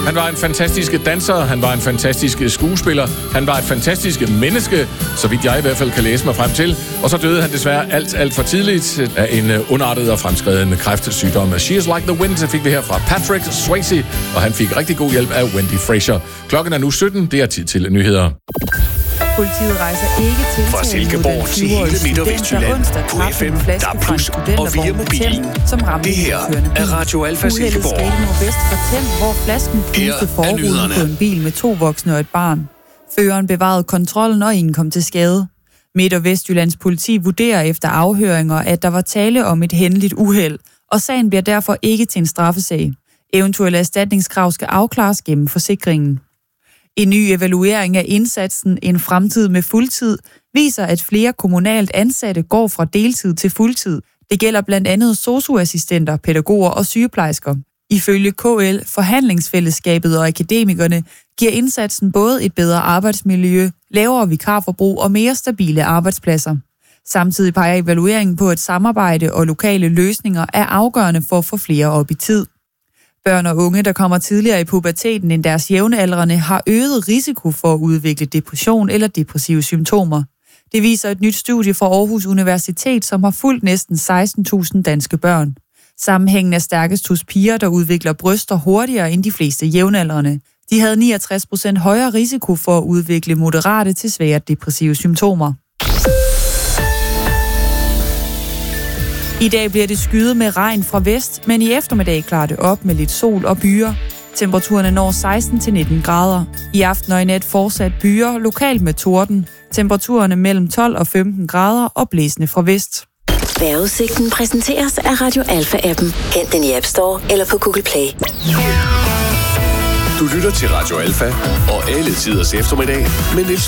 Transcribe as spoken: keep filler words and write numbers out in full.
Han var en fantastisk danser, han var en fantastisk skuespiller, han var et fantastisk menneske, så vidt jeg i hvert fald kan læse mig frem til. Og så døde han desværre alt, alt for tidligt af en underartet og fremskreden kræftsygdom. She is like the wind, så fik vi her fra Patrick Swayze, og han fik rigtig god hjælp af Wendy Fraser. Klokken er nu sytten, det er tid til nyheder. Politiet rejser ikke til fra Silkeborg til hele Midt- og Vestjylland på F M, D A B plus og via mobilen. Det her er Radio Alfa Silkeborg. Uheldet skete nordvest for Them, hvor flasken knustede forruden på en bil med to voksne og et barn. Føreren bevarede kontrollen, og ingen kom til skade. Midt- og Vestjyllands politi vurderer efter afhøringer, at der var tale om et hændeligt uheld, og sagen bliver derfor ikke til en straffesag. Eventuelle erstatningskrav skal afklares gennem forsikringen. En ny evaluering af indsatsen En fremtid med fuldtid viser, at flere kommunalt ansatte går fra deltid til fuldtid. Det gælder blandt andet sosu-assistenter, pædagoger og sygeplejersker. Ifølge K L, Forhandlingsfællesskabet og Akademikerne giver indsatsen både et bedre arbejdsmiljø, lavere vikarforbrug og mere stabile arbejdspladser. Samtidig peger evalueringen på, at samarbejde og lokale løsninger er afgørende for at få flere op i tid. Børn og unge, der kommer tidligere i puberteten end deres jævnaldrende, har øget risiko for at udvikle depression eller depressive symptomer. Det viser et nyt studie fra Aarhus Universitet, som har fulgt næsten seksten tusind danske børn. Sammenhængen er stærkest hos piger, der udvikler bryster hurtigere end de fleste jævnaldrende. De havde niogtres procent højere risiko for at udvikle moderate til svære depressive symptomer. I dag bliver det skyet med regn fra vest, men i eftermiddag klarer det op med lidt sol og byer. Temperaturerne når seksten til nitten grader. I aften og i nat fortsat byer, lokalt med torden. Temperaturerne mellem tolv og femten grader og blæsende fra vest. Vejrudsigten præsenteres af Radio Alfa-appen. Hent den i App Store eller på Google Play. Du lytter til Radio Alfa og alle tiders eftermiddag med Niels